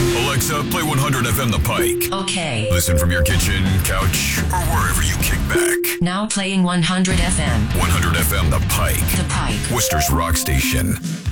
Alexa, play 100 FM The Pike. Okay. Listen from your kitchen, couch, or wherever you kick back. Now playing 100 FM. 100 FM The Pike. The Pike. Worcester's rock station.